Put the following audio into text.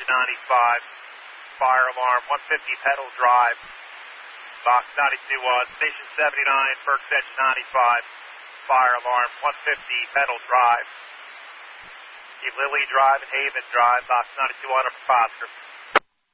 95, fire alarm, 150 Pedal Drive, box 92-1, station 79, Berks Edge 95, fire alarm, 150 Pedal Drive. Keep Lily Drive and Haven Drive, box 92-1 over Oscar.